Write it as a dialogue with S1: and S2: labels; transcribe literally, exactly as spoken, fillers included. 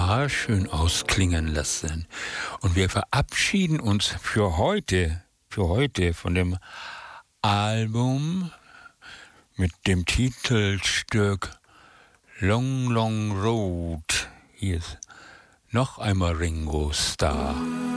S1: Star schön ausklingen lassen. Und wir verabschieden uns für heute, für heute von dem Album mit dem Titelstück Long Long Road. Hier ist noch einmal Ringo Starr.